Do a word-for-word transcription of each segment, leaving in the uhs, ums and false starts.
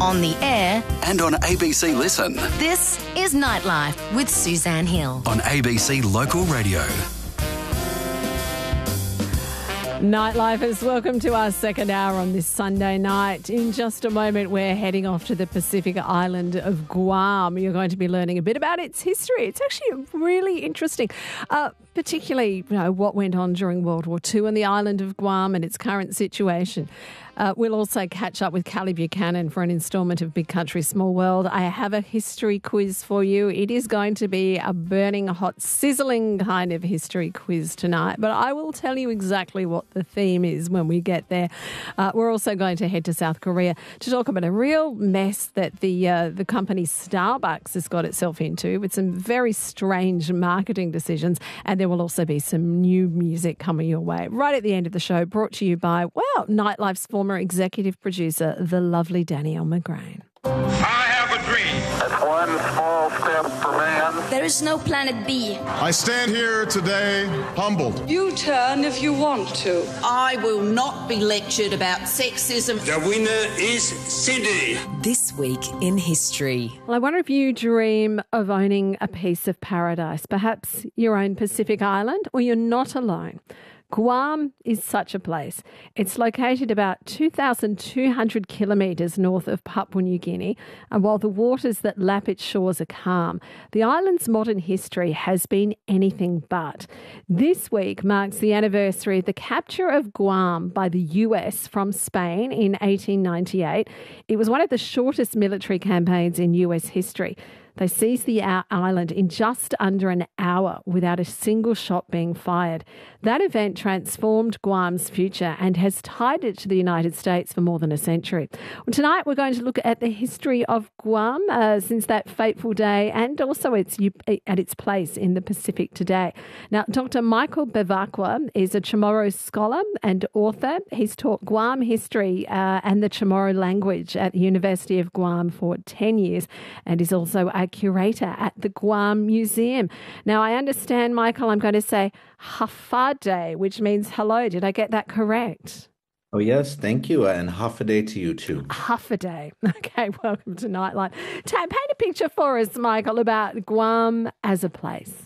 on the air, and on A B C Listen. this is Nightlife with Suzanne Hill. On A B C Local Radio. Nightlifers, welcome to our second hour on this Sunday night. In just a moment, we're heading off to the Pacific island of Guam. You're going to be learning a bit about its history. It's actually really interesting, uh, particularly you know, what went on during World War Two on the island of Guam and its current situation. Uh, we'll also catch up with Callie Buchanan for an instalment of Big Country, Small World. I have a history quiz for you. It is going to be a burning, hot, sizzling kind of history quiz tonight, but I will tell you exactly what the theme is when we get there. Uh, we're also going to head to South Korea to talk about a real mess that the uh, the company Starbucks has got itself into with some very strange marketing decisions, and there will also be some new music coming your way right at the end of the show, brought to you by, well, Nightlife's former executive producer, the lovely Danielle McGrain. I have a dream. It's one small step for man. There is no planet B. I stand here today humbled. You turn if you want to. I will not be lectured about sexism. The winner is Sydney. This week in history. Well, I wonder if you dream of owning a piece of paradise, perhaps your own Pacific island, or you're not alone. Guam is such a place. It's located about two thousand two hundred kilometres north of Papua New Guinea, and while the waters that lap its shores are calm, the island's modern history has been anything but. This week marks the anniversary of the capture of Guam by the U S from Spain in eighteen ninety-eight. It was one of the shortest military campaigns in U S history. They seized the island in just under an hour without a single shot being fired. That event transformed Guam's future and has tied it to the United States for more than a century. Well, tonight we're going to look at the history of Guam uh, since that fateful day, and also its at its place in the Pacific today. Now, Doctor Michael Bevacqua is a Chamorro scholar and author. He's taught Guam history uh, and the Chamorro language at the University of Guam for ten years, and is also a curator at the Guam Museum. Now, I understand, Michael, I'm going to say Hafade, which means hello. Did I get that correct? Oh, yes. Thank you. And half a day to you, too. Half a day. Okay, welcome to Nightlife. Ta- paint a picture for us, Michael, about Guam as a place.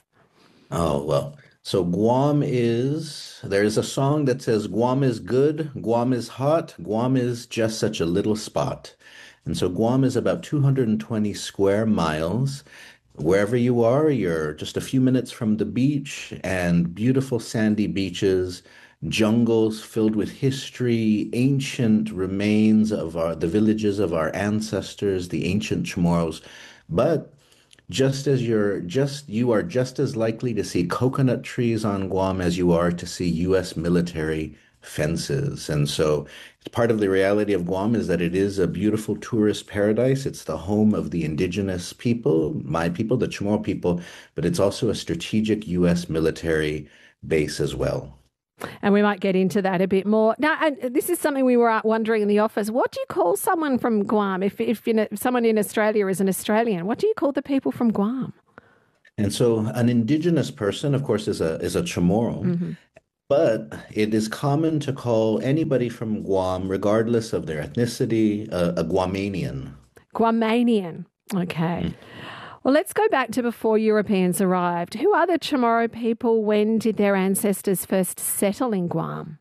Oh, well. So Guam is, there's a song that says, Guam is good, Guam is hot, Guam is just such a little spot. And so Guam is about two hundred twenty square miles. Wherever you are, you're just a few minutes from the beach, and beautiful sandy beaches, jungles filled with history, ancient remains of our, the villages of our ancestors, the ancient Chamorros. But just as you're just you are just as likely to see coconut trees on Guam as you are to see U S military fences. And so part of the reality of Guam is that it is a beautiful tourist paradise. It's the home of the indigenous people, my people, the Chamorro people, but it's also a strategic U S military base as well. And we might get into that a bit more. Now, and this is something we were wondering in the office. What do you call someone from Guam? If if, you know, if someone in Australia is an Australian, what do you call the people from Guam? And so an indigenous person, of course, is a is a Chamorro. Mm-hmm. But it is common to call anybody from Guam, regardless of their ethnicity, uh, a Guamanian. Guamanian. Okay. Mm. Well, let's go back to before Europeans arrived. Who are the Chamorro people? When did their ancestors first settle in Guam?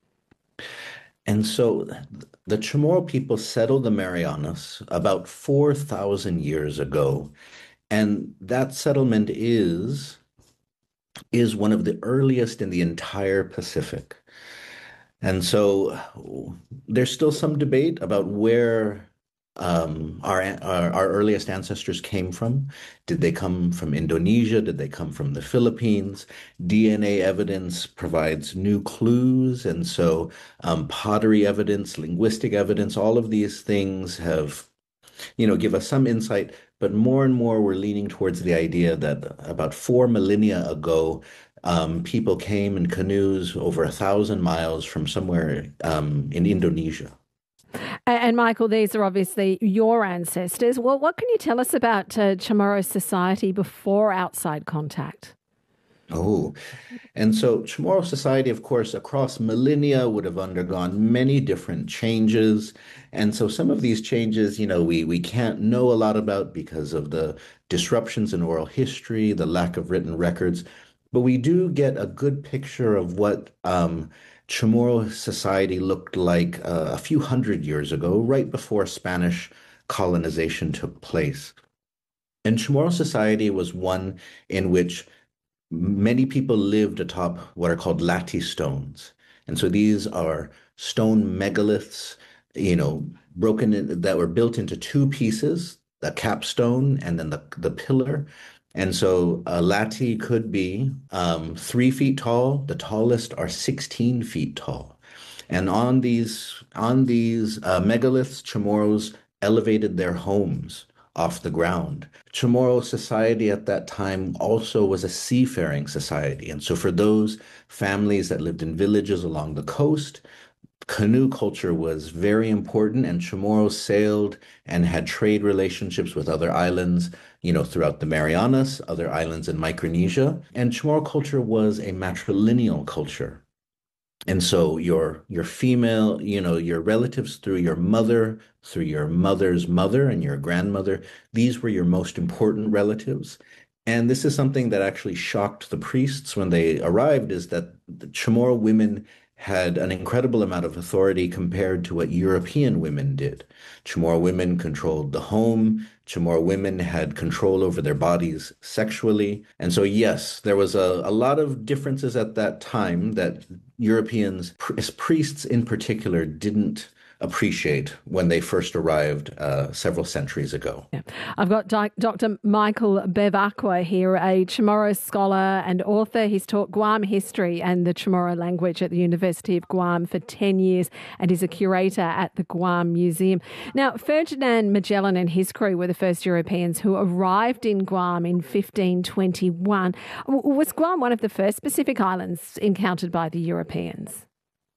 And so the Chamorro people settled the Marianas about four thousand years ago. And that settlement is... is one of the earliest in the entire Pacific. And so there's still some debate about where um, our, our our earliest ancestors came from. Did they come from Indonesia? Did they come from the Philippines? D N A evidence provides new clues. And so um, pottery evidence, linguistic evidence, all of these things have, you know, give us some insight. But more and more, we're leaning towards the idea that about four millennia ago, um, people came in canoes over a thousand miles from somewhere um, in Indonesia. And, and Michael, these are obviously your ancestors. Well, what can you tell us about uh, Chamorro society before outside contact? Oh, and so Chamorro society, of course, across millennia would have undergone many different changes. And so some of these changes, you know, we, we can't know a lot about because of the disruptions in oral history, the lack of written records. But we do get a good picture of what um, Chamorro society looked like uh, a few hundred years ago, right before Spanish colonization took place. And Chamorro society was one in which many people lived atop what are called latte stones. And so these are stone megaliths, you know, broken in, that were built into two pieces, the capstone and then the, the pillar. And so a latte could be um, three feet tall. The tallest are sixteen feet tall. And on these on these uh, megaliths, Chamorros elevated their homes off the ground. Chamorro society at that time also was a seafaring society. And so for those families that lived in villages along the coast, canoe culture was very important, and Chamorros sailed and had trade relationships with other islands, you know, throughout the Marianas, other islands in Micronesia. And Chamorro culture was a matrilineal culture. And so your your female, you know, your relatives through your mother, through your mother's mother and your grandmother, these were your most important relatives. And this is something that actually shocked the priests when they arrived, is that the Chamorro women had an incredible amount of authority compared to what European women did. Chamorro women controlled the home. Chamorro women had control over their bodies sexually. And so, yes, there was a, a lot of differences at that time that Europeans, priests in particular, didn't appreciate when they first arrived uh, several centuries ago. Yeah. I've got Di- Doctor Michael Bevacqua here, a Chamorro scholar and author. He's taught Guam history and the Chamorro language at the University of Guam for ten years and is a curator at the Guam Museum. Now, Ferdinand Magellan and his crew were the first Europeans who arrived in Guam in fifteen twenty-one. Was Guam one of the first Pacific islands encountered by the Europeans?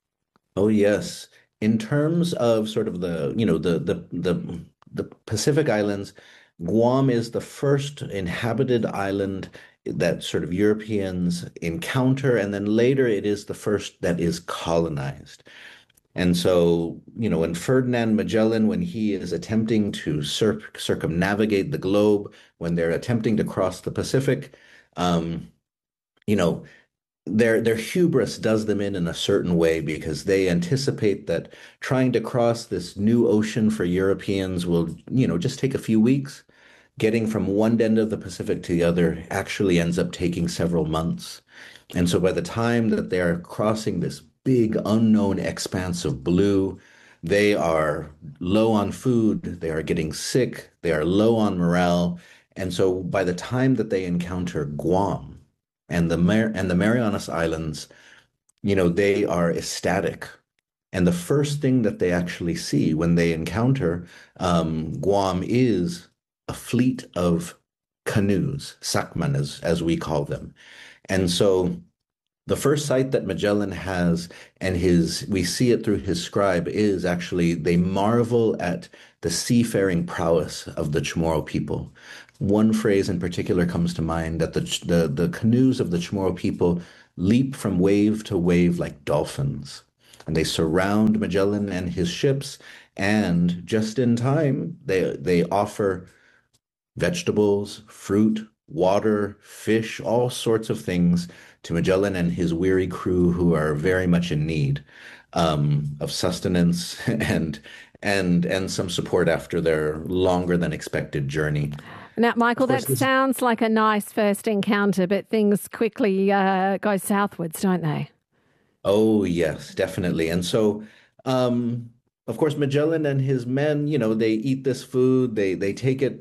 Oh, yes. In terms of sort of the, you know, the the the the Pacific Islands, Guam is the first inhabited island that sort of Europeans encounter, and then later it is the first that is colonized. And so, you know, when Ferdinand Magellan, when he is attempting to cir circumnavigate the globe, when they're attempting to cross the Pacific, um, you know, Their their hubris does them in in a certain way, because they anticipate that trying to cross this new ocean for Europeans will, you know, just take a few weeks. Getting from one end of the Pacific to the other actually ends up taking several months. And so by the time that they are crossing this big unknown expanse of blue, they are low on food, they are getting sick, they are low on morale. And so by the time that they encounter Guam, And the Mar and the Marianas Islands, you know, they are ecstatic. And the first thing that they actually see when they encounter um, Guam is a fleet of canoes, sakman, as, as we call them. And so the first sight that Magellan has, and his we see it through his scribe, is actually they marvel at the seafaring prowess of the Chamorro people. One phrase in particular comes to mind, that the, the, the canoes of the Chamorro people leap from wave to wave like dolphins. And they surround Magellan and his ships, and just in time, they, they offer vegetables, fruit, water, fish, all sorts of things to Magellan and his weary crew, who are very much in need um, of sustenance and and and some support after their longer than expected journey. Now, Michael, that this... sounds like a nice first encounter, but things quickly uh, go southwards, don't they? Oh, yes, definitely. And so, um, of course, Magellan and his men, you know, they eat this food, they they take it,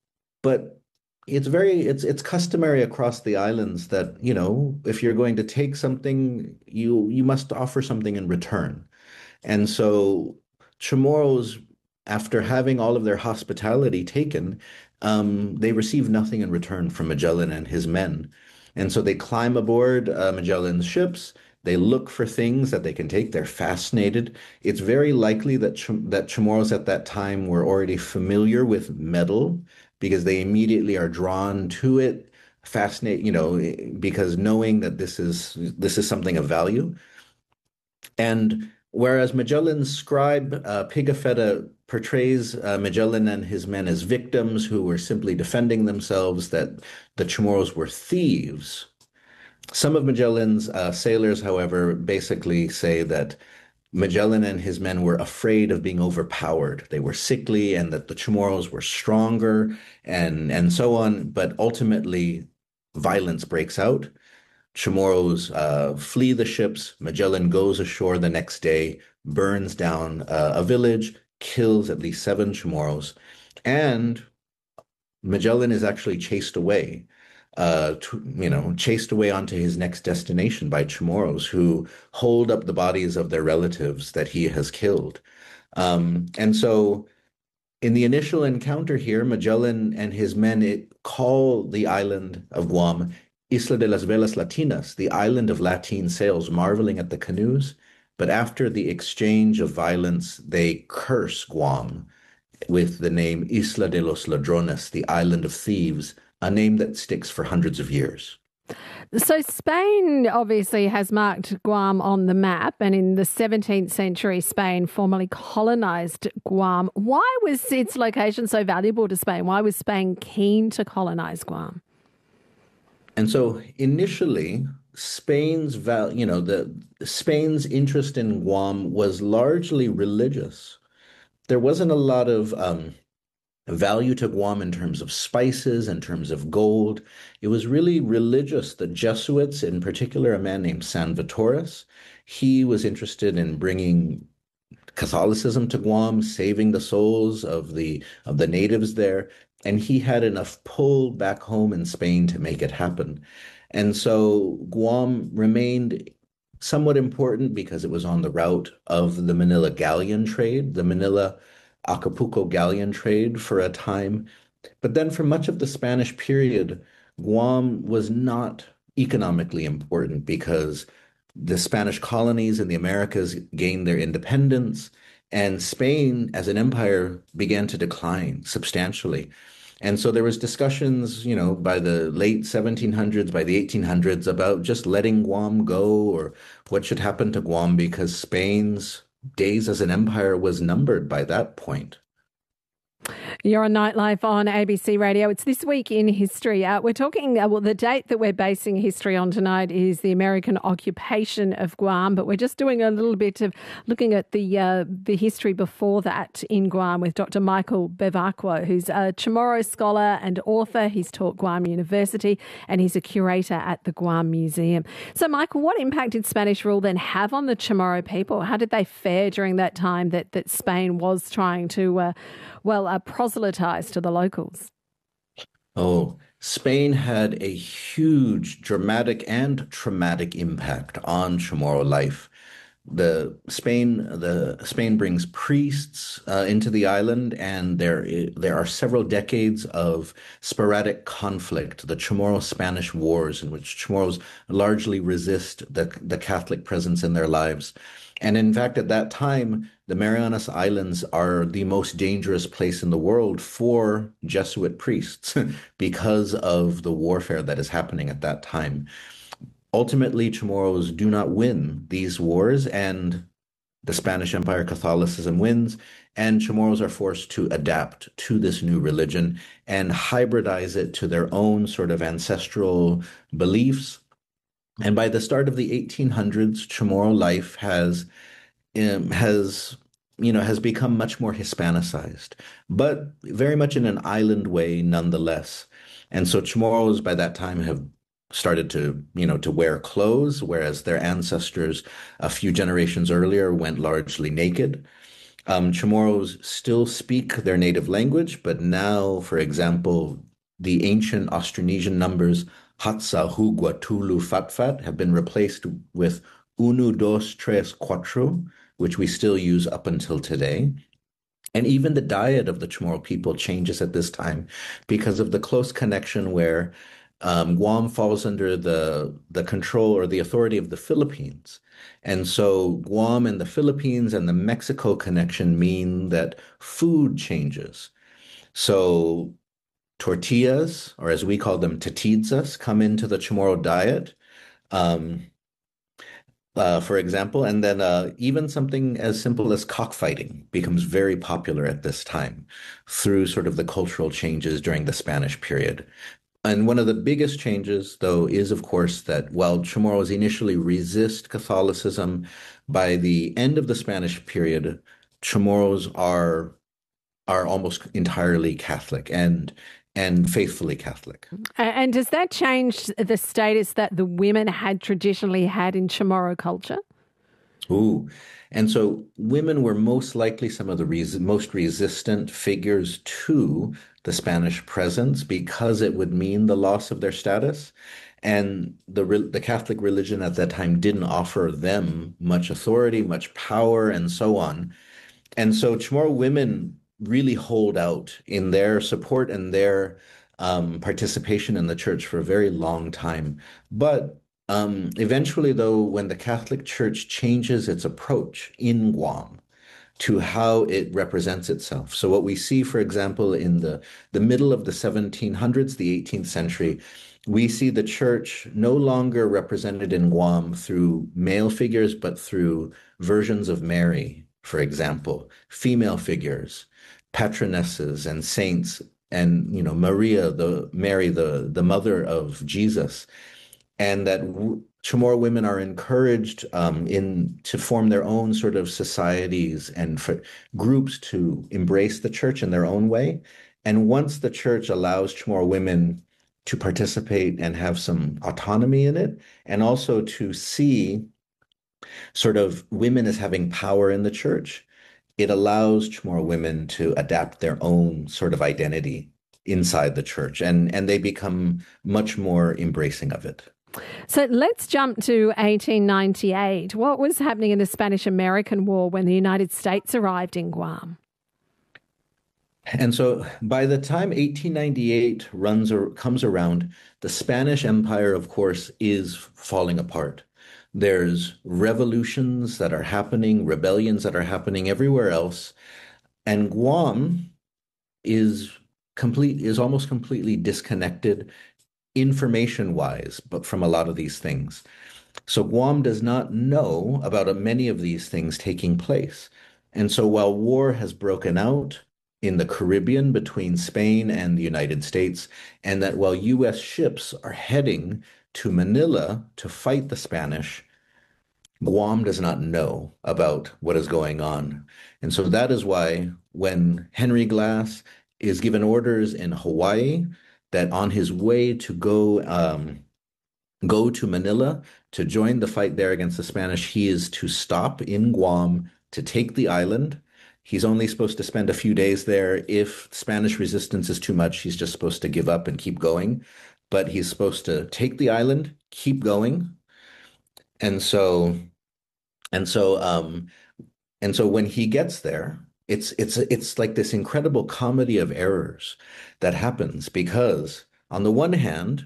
but it's very, it's it's customary across the islands that, you know, if you're going to take something, you you must offer something in return. And so Chamorros, after having all of their hospitality taken, um, they receive nothing in return from Magellan and his men. And so they climb aboard uh, Magellan's ships. They look for things that they can take. They're fascinated. It's very likely that Ch that Chamorros at that time were already familiar with metal, because they immediately are drawn to it. fascinate, you know, because knowing that this is this is something of value. And whereas Magellan's scribe, uh, Pigafetta, portrays uh, Magellan and his men as victims who were simply defending themselves, that the Chamorros were thieves. Some of Magellan's uh, sailors, however, basically say that Magellan and his men were afraid of being overpowered. They were sickly, and that the Chamorros were stronger, and, and so on. But ultimately, violence breaks out. Chamorros uh, flee the ships. Magellan goes ashore the next day, burns down uh, a village, kills at least seven Chamorros, and Magellan is actually chased away. Uh, to, you know, chased away onto his next destination by Chamorros, who hold up the bodies of their relatives that he has killed. Um, and so in the initial encounter here, Magellan and his men it, call the island of Guam Isla de las Velas Latinas, the island of Latin sails, marveling at the canoes. But after the exchange of violence, they curse Guam with the name Isla de los Ladrones, the island of thieves, a name that sticks for hundreds of years. So Spain obviously has marked Guam on the map, and in the seventeenth century, Spain formally colonized Guam. Why was its location so valuable to Spain? Why was Spain keen to colonize Guam? And so initially, Spain's val, you know, the Spain's interest in Guam was largely religious. There wasn't a lot of um, value to Guam in terms of spices, in terms of gold. It was really religious. The Jesuits, in particular, a man named San Vitores, he was interested in bringing Catholicism to Guam, saving the souls of the of the natives there, and he had enough pull back home in Spain to make it happen. And so Guam remained somewhat important because it was on the route of the Manila galleon trade, the Manila Acapulco galleon trade for a time. But then for much of the Spanish period, Guam was not economically important because the Spanish colonies in the Americas gained their independence, and Spain as an empire began to decline substantially. And so there was discussions, you know, by the late seventeen hundreds, by the eighteen hundreds, about just letting Guam go or what should happen to Guam because Spain's days as an empire was numbered by that point. You're on Nightlife on A B C Radio. It's This Week in History. Uh, we're talking, uh, well, the date that we're basing history on tonight is the American occupation of Guam, but we're just doing a little bit of looking at the uh, the history before that in Guam with Doctor Michael Bevacqua, who's a Chamorro scholar and author. He's taught Guam University and he's a curator at the Guam Museum. So, Michael, what impact did Spanish rule then have on the Chamorro people? How did they fare during that time that, that Spain was trying to, uh, well, uh, proselytize to the locals? Oh, Spain had a huge dramatic and traumatic impact on Chamorro life. The Spain, the Spain brings priests uh, into the island, and there there are several decades of sporadic conflict, the Chamorro-Spanish Wars, in which Chamorros largely resist the the Catholic presence in their lives. And in fact, at that time, the Marianas Islands are the most dangerous place in the world for Jesuit priests because of the warfare that is happening at that time. Ultimately, Chamorros do not win these wars, and the Spanish Empire Catholicism wins, and Chamorros are forced to adapt to this new religion and hybridize it to their own sort of ancestral beliefs. And by the start of the eighteen hundreds, Chamorro life has um, has you know has become much more Hispanicized, but very much in an island way nonetheless. And so Chamorros by that time have started to you know to wear clothes, whereas their ancestors a few generations earlier went largely naked. Um, Chamorros still speak their native language, but now, for example, the ancient Austronesian numbers Hatsa, Hugua, Tulu, Fatfat have been replaced with Uno, Dos, Tres, Cuatro, which we still use up until today. And even the diet of the Chamorro people changes at this time because of the close connection where um, Guam falls under the, the control or the authority of the Philippines. And so Guam and the Philippines and the Mexico connection mean that food changes. So tortillas, or as we call them, tatidzas, come into the Chamorro diet. Um, Uh, for example, and then uh, even something as simple as cockfighting becomes very popular at this time through sort of the cultural changes during the Spanish period. And one of the biggest changes, though, is, of course, that while Chamorros initially resist Catholicism, by the end of the Spanish period, Chamorros are are almost entirely Catholic and and faithfully Catholic. And does that change the status that the women had traditionally had in Chamorro culture? Ooh. And so women were most likely some of the res- most resistant figures to the Spanish presence because it would mean the loss of their status. And the re- the Catholic religion at that time didn't offer them much authority, much power, and so on. And so Chamorro women really hold out in their support and their um, participation in the church for a very long time. But um, eventually, though, when the Catholic Church changes its approach in Guam to how it represents itself. So what we see, for example, in the, the middle of the seventeen hundreds, the eighteenth century, we see the church no longer represented in Guam through male figures, but through versions of Mary, for example, female figures, patronesses and saints, and, you know, Maria, the Mary, the, the mother of Jesus, and that w- Chamorro women are encouraged um, in to form their own sort of societies and for groups to embrace the church in their own way. And once the church allows Chamorro women to participate and have some autonomy in it, and also to see sort of women as having power in the church, it allows Chamorro women to adapt their own sort of identity inside the church, and, and they become much more embracing of it. So let's jump to eighteen ninety-eight. What was happening in the Spanish-American War when the United States arrived in Guam? And so by the time eighteen ninety-eight runs or comes around, the Spanish Empire, of course, is falling apart. There's revolutions that are happening, rebellions that are happening everywhere else. And Guam is complete, is almost completely disconnected information-wise, but from a lot of these things. So Guam does not know about many of these things taking place. And so while war has broken out in the Caribbean between Spain and the United States, and that while U S ships are heading to Manila to fight the Spanish, Guam does not know about what is going on. And so that is why when Henry Glass is given orders in Hawaii that on his way to go um, go to Manila to join the fight there against the Spanish, he is to stop in Guam to take the island. He's only supposed to spend a few days there. If Spanish resistance is too much, he's just supposed to give up and keep going. But he's supposed to take the island, keep going. And so, and so, um, and so when he gets there, it's it's it's like this incredible comedy of errors that happens, because on the one hand,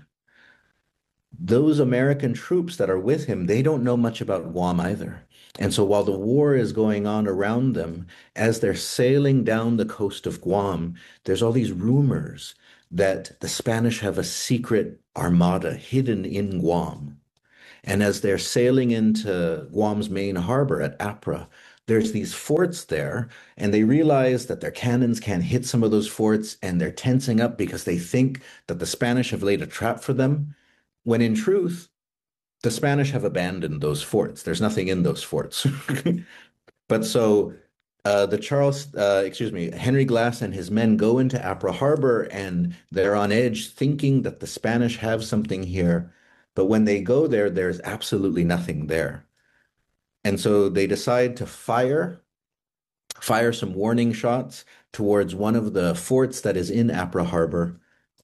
those American troops that are with him, they don't know much about Guam either. And so while the war is going on around them, as they're sailing down the coast of Guam, there's all these rumors that the Spanish have a secret armada hidden in Guam. And as they're sailing into Guam's main harbor at Apra, there's these forts there, and they realize that their cannons can't hit some of those forts, and they're tensing up because they think that the Spanish have laid a trap for them, when in truth, the Spanish have abandoned those forts. There's nothing in those forts. But so uh, the Charles, uh, excuse me, Henry Glass and his men go into Apra Harbor, and they're on edge thinking that the Spanish have something here. But when they go there, there's absolutely nothing there. And so they decide to fire, fire some warning shots towards one of the forts that is in Apra Harbor.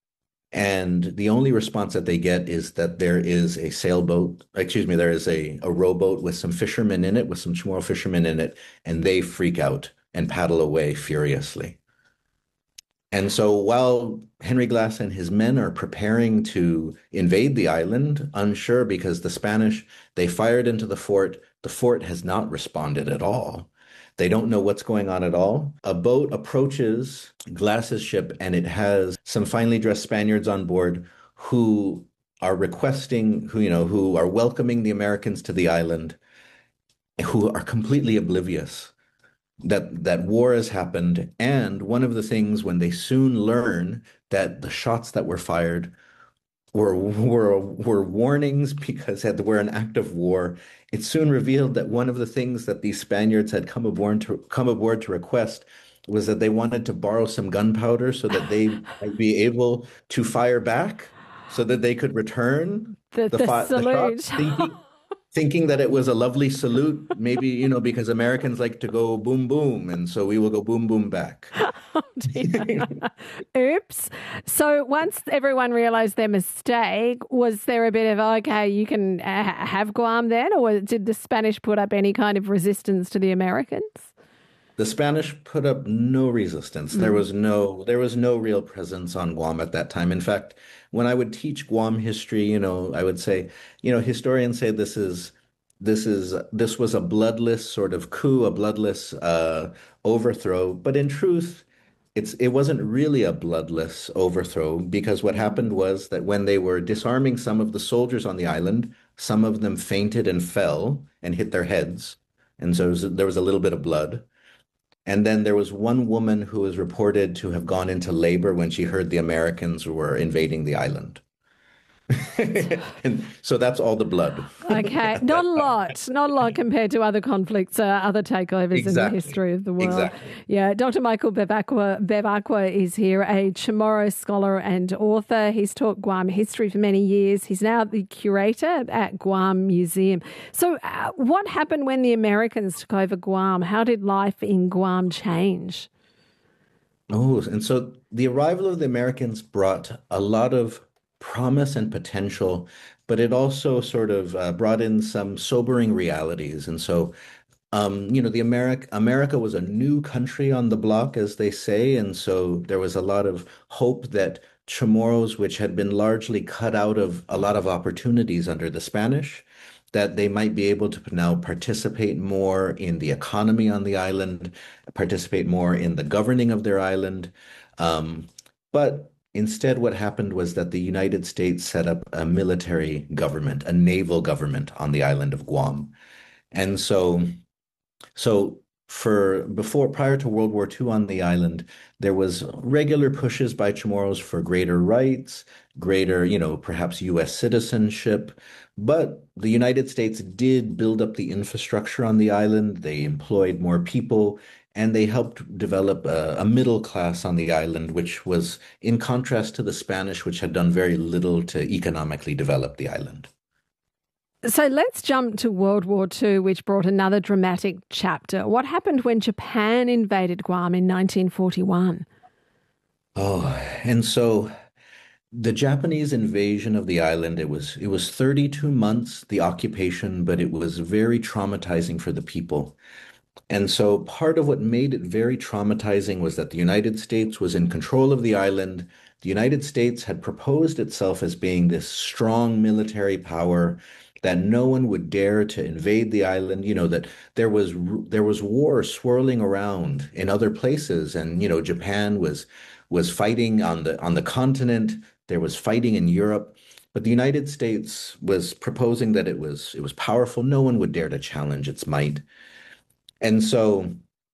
And the only response that they get is that there is a sailboat, excuse me, there is a, a rowboat with some fishermen in it, with some Chamorro fishermen in it, and they freak out and paddle away furiously. And so while Henry Glass and his men are preparing to invade the island, unsure because the Spanish, they fired into the fort, the fort has not responded at all. They don't know what's going on at all. A boat approaches Glass's ship, and it has some finely dressed Spaniards on board who are requesting, who, you know, who are welcoming the Americans to the island, who are completely oblivious that that war has happened. And one of the things, when they soon learn that the shots that were fired were were were warnings because had were an act of war, it soon revealed that one of the things that these Spaniards had come aboard to come aboard to request was that they wanted to borrow some gunpowder so that they might be able to fire back, so that they could return the, the, the, fi- salute. the shots, thinking, thinking that it was a lovely salute, maybe, you know, because Americans like to go boom, boom. And so we will go boom, boom back. Oh, dear. Oops. So once everyone realised their mistake, was there a bit of, okay, you can uh, have Guam then? Or did the Spanish put up any kind of resistance to the Americans? The Spanish put up no resistance. There was no there was no real presence on Guam at that time. In fact, when I would teach Guam history, you know, I would say, you know, historians say this is this is this was a bloodless sort of coup, a bloodless uh, overthrow. But in truth, it's it wasn't really a bloodless overthrow, because what happened was that when they were disarming some of the soldiers on the island, some of them fainted and fell and hit their heads, and so there was, there was a little bit of blood. And then there was one woman who was reported to have gone into labor when she heard the Americans were invading the island. And so that's all the blood. Okay, not a lot, not a lot compared to other conflicts, uh, other takeovers Exactly. in the history of the world. Exactly. Yeah, Doctor Michael Bevacqua, Bevacqua is here, a Chamorro scholar and author. He's taught Guam history for many years. He's now the curator at Guam Museum. So uh, what happened when the Americans took over Guam? How did life in Guam change? Oh, and so the arrival of the Americans brought a lot of promise and potential, but it also sort of uh, brought in some sobering realities. And so, um, you know, the America America was a new country on the block, as they say, and so there was a lot of hope that Chamorros, which had been largely cut out of a lot of opportunities under the Spanish, that they might be able to now participate more in the economy on the island, participate more in the governing of their island. Um, but Instead, what happened was that the United States set up a military government, a naval government on the island of Guam. And so, so for before, prior to World War Two on the island, there was regular pushes by Chamorros for greater rights, greater, you know, perhaps U S citizenship. But the United States did build up the infrastructure on the island. They employed more people, and they helped develop a, a middle class on the island, which was in contrast to the Spanish, which had done very little to economically develop the island. So let's jump to World War Two, which brought another dramatic chapter. What happened when Japan invaded Guam in nineteen forty-one? Oh, and so the Japanese invasion of the island, it was it was thirty-two months, the occupation, but it was very traumatizing for the people. And so part of what made it very traumatizing was that the United States was in control of the island. The United States had proposed itself as being this strong military power, that no one would dare to invade the island, you know, that there was there was war swirling around in other places. And, you know, Japan was was fighting on the on the continent. There was fighting in Europe. But the United States was proposing that it was it was powerful. No one would dare to challenge its might. And so,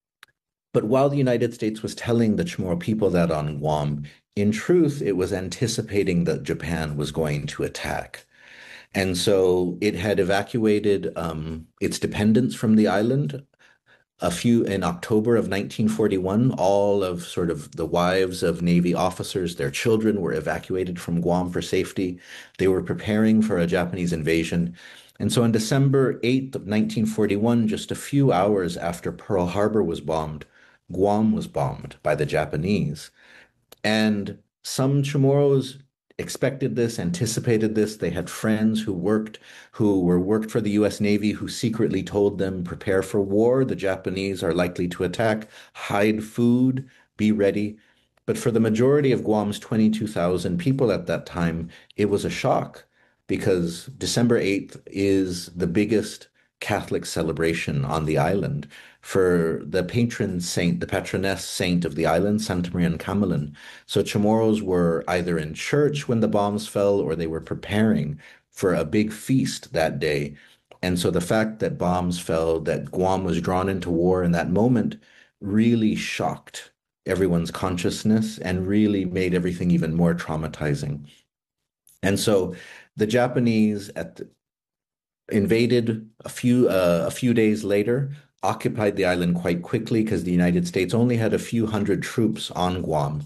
but while the United States was telling the Chamorro people that on Guam, in truth, it was anticipating that Japan was going to attack. And so it had evacuated um, its dependents from the island. A few in October of nineteen forty-one, all of sort of the wives of Navy officers, their children were evacuated from Guam for safety. They were preparing for a Japanese invasion. And so on December eighth of nineteen forty-one, just a few hours after Pearl Harbor was bombed, Guam was bombed by the Japanese. And some Chamorros expected this, anticipated this. They had friends who worked, who were worked for the U S Navy, who secretly told them, prepare for war. The Japanese are likely to attack, hide food, be ready. But for the majority of Guam's twenty-two thousand people at that time, it was a shock, because December eighth is the biggest Catholic celebration on the island. for the patron saint, the patroness saint of the island, Santa Maria and Camelin. So Chamorros were either in church when the bombs fell, or they were preparing for a big feast that day. And so the fact that bombs fell, that Guam was drawn into war in that moment, really shocked everyone's consciousness and really made everything even more traumatizing. And so the Japanese at the, invaded a few uh, a few days later, occupied the island quite quickly because the United States only had a few hundred troops on Guam.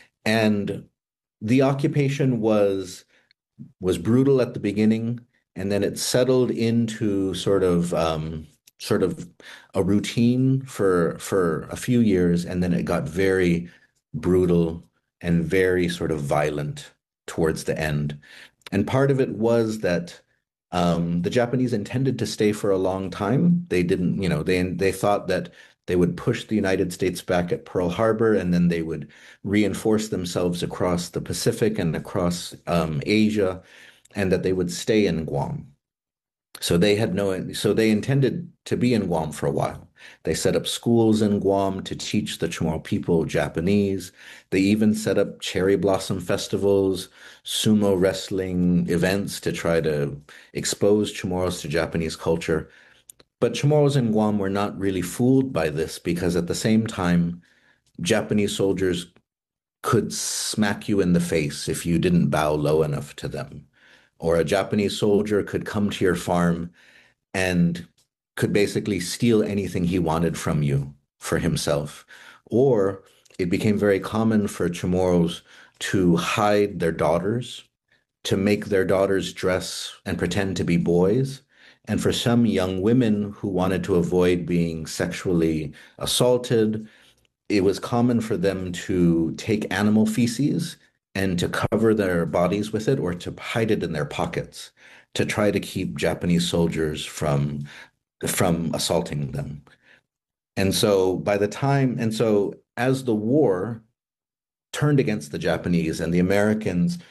And the occupation was was brutal at the beginning, and then it settled into sort of um, sort of a routine for for a few years, and then it got very brutal and very sort of violent towards the end. And part of it was that um, the Japanese intended to stay for a long time. They didn't, you know, they they thought that they would push the United States back at Pearl Harbor, and then they would reinforce themselves across the Pacific and across um, Asia, and that they would stay in Guam. So they had no, so they intended to be in Guam for a while. They set up schools in Guam to teach the Chamorro people Japanese. They even set up cherry blossom festivals, sumo wrestling events to try to expose Chamorros to Japanese culture. But Chamorros in Guam were not really fooled by this, because at the same time, Japanese soldiers could smack you in the face if you didn't bow low enough to them. Or a Japanese soldier could come to your farm and could basically steal anything he wanted from you for himself. Or it became very common for Chamorros to hide their daughters, to make their daughters dress and pretend to be boys. And for some young women who wanted to avoid being sexually assaulted, it was common for them to take animal feces and to cover their bodies with it, or to hide it in their pockets to try to keep Japanese soldiers from, from assaulting them. And so by the time, and so as the war turned against the Japanese and the Americans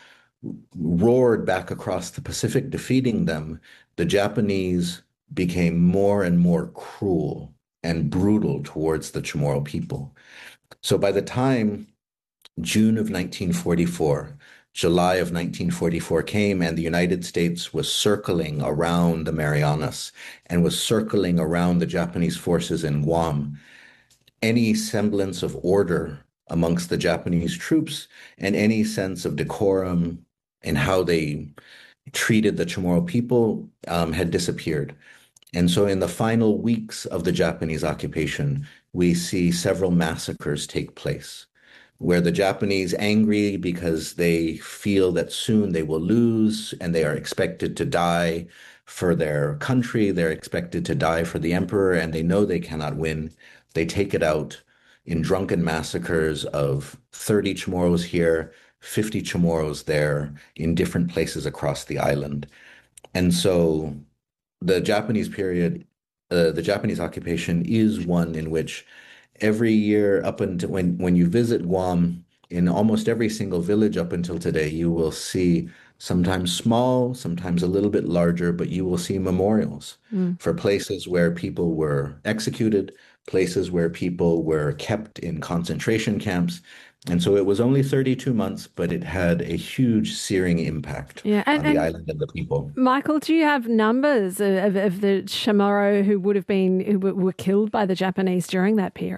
roared back across the Pacific, defeating them, the Japanese became more and more cruel and brutal towards the Chamorro people. So by the time June of nineteen forty-four, July of nineteen forty-four came, and the United States was circling around the Marianas and was circling around the Japanese forces in Guam, any semblance of order amongst the Japanese troops and any sense of decorum in how they treated the Chamorro people um, had disappeared. And so in the final weeks of the Japanese occupation, we see several massacres take place, where the Japanese, angry because they feel that soon they will lose and they are expected to die for their country, they're expected to die for the emperor, and they know they cannot win, they take it out in drunken massacres of thirty Chamorros here, fifty Chamorros there, in different places across the island. And so the Japanese period, uh, the Japanese occupation is one in which every year up until when, when you visit Guam, in almost every single village up until today, you will see sometimes small, sometimes a little bit larger, but you will see memorials mm. for places where people were executed, places where people were kept in concentration camps. And so it was only thirty-two months, but it had a huge searing impact yeah, and, on the island and the people. Michael, do you have numbers of, of the Chamorro who would have been, who were killed by the Japanese during that period?